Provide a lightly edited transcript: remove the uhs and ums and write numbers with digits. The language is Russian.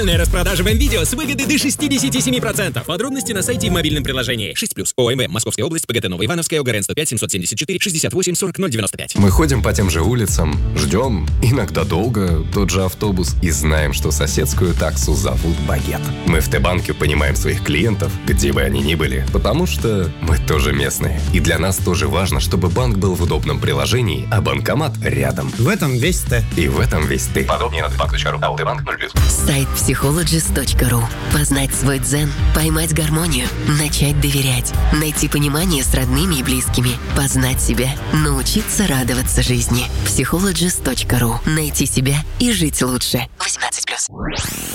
Распродажа в МВидео с выгоды до 67%. Подробности на сайте и в мобильном приложении. 6+. ОМВ. Московская область. ПГТ Новоивановская. ОГРН 105 774 68 40 095. Мы ходим по тем же улицам, ждем, иногда долго, тот же автобус, и знаем, что соседскую таксу зовут Багет. Мы в Т-банке понимаем своих клиентов, где бы они ни были, потому что мы тоже местные. И для нас тоже важно, чтобы банк был в удобном приложении, а банкомат рядом. В этом весь Т. И в этом весь ты. Подробнее на tbank.ru. АО Т-банк 0+. Сайт psychologist.ru. Познать свой дзен, поймать гармонию, начать доверять, найти понимание с родными и близкими, познать себя, научиться радоваться жизни. psychologist.ru. Найти себя и жить лучше. 18+.